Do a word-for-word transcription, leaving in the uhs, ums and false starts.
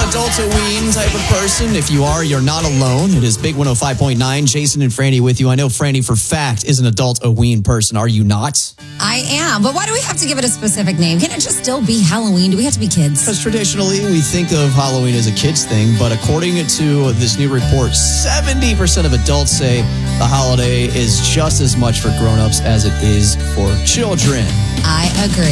adult-a-ween type of person. If you are, you're not alone. It is Big one oh five point nine. Jason and Franny with you. I know Franny, for fact, is an adult-a-ween person. Are you not? I am. But why do we have to give it a specific name? Can it just still be Halloween? Do we have to be kids? Because traditionally, we think of Halloween as a kid's thing. But according to this new report, seventy percent of adults say the holiday is just as much for grown-ups as it is for children. I agree.